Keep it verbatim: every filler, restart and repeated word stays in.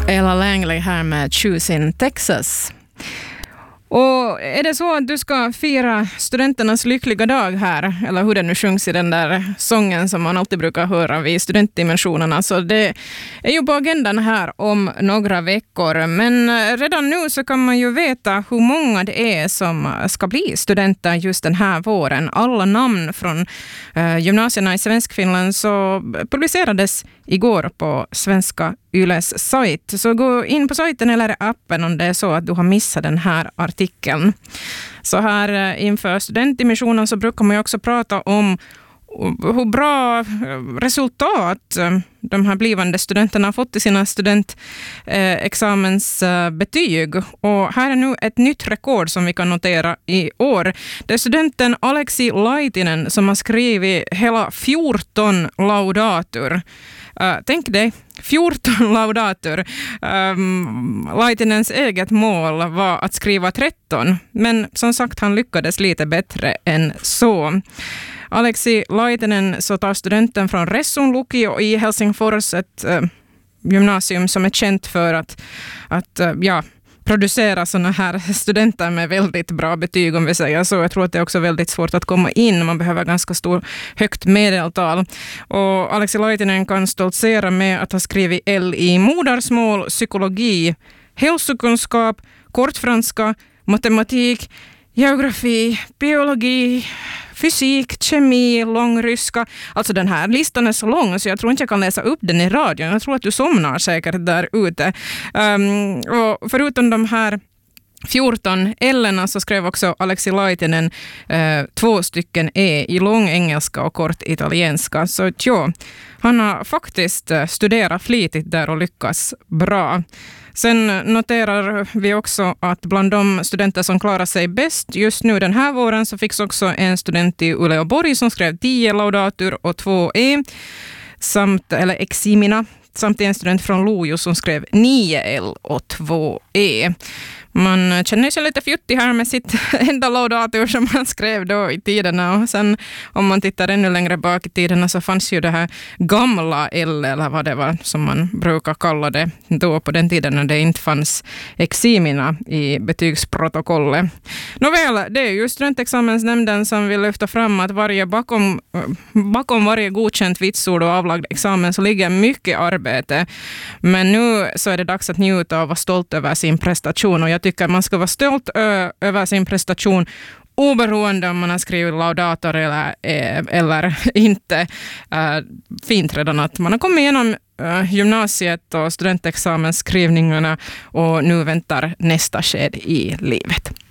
Ella Langley här med Choosing Texas. Och är det så att du ska fira studenternas lyckliga dag här, eller hur det nu sjungs i den där sången som man alltid brukar höra vid studentdimensionerna, så det är ju på agendan här om några veckor. Men redan nu så kan man ju veta hur många det är som ska bli studenter just den här våren. Alla namn från eh, gymnasierna i Svenskfinland så publicerades igår på Svenska Yles sajt. Så gå in på sajten eller appen om det är så att du har missat den här artikeln. Så här inför studentdimensionen så brukar man ju också prata om hur bra resultat de här blivande studenterna har fått i sina studentexamensbetyg. Och här är nu ett nytt rekord som vi kan notera i år. Det är studenten Aleksi Laitinen som har skrivit hela fjorton laudatur. Uh, tänk dig, fjorton laudatur. Um, Laitinens eget mål var att skriva tretton, men som sagt han lyckades lite bättre än så. Aleksi Laitinen så tar studenten från Ressun lukio i Helsingfors, ett uh, gymnasium som är känt för att, att uh, ja, producera såna här studenter med väldigt bra betyg, om vi säger så. Jag tror att det är också väldigt svårt att komma in. Man behöver ganska stor, högt medeltal. Och Aleksi Laitinen kan stoltsera med att ha skrivit L i modersmål, psykologi, hälsokunskap, kortfranska, matematik, geografi, biologi, fysik, kemi, långryska. Alltså den här listan är så lång så jag tror inte jag kan läsa upp den i radion. Jag tror att du somnar säkert där ute. Um, och förutom de här fjorton L-erna så skrev också Aleksi Laitinen eh, två stycken E i lång engelska och kort italienska. Så ja, han har faktiskt studerat flitigt där och lyckas bra. Sen noterar vi också att bland de studenter som klarar sig bäst just nu den här våren så fick också en student i Uleåborg som skrev tio laudatur och två E, samt, eller eximina, samt en student från Lojo som skrev nio L och två E. Man känner sig lite fjuttig här med sitt enda laudatur som man skrev då i tiderna. Och sen om man tittar ännu längre bak i tiderna så fanns ju det här gamla L, eller vad det var som man brukar kalla det då på den tiden när det inte fanns eximina i betygsprotokollet. Nåväl, det är ju studentexamensnämnden som vill lyfta fram att varje bakom, bakom varje godkänt vitsord och avlagd examen så ligger mycket arbete. Men nu så är det dags att njuta och vara stolt över sin prestation, och jag tycker man ska vara stolt ö- över sin prestation oberoende om man har skrivit laudator eller, eh, eller inte. Uh, fint redan att man har kommit igenom uh, gymnasiet och studentexamensskrivningarna och nu väntar nästa sked i livet.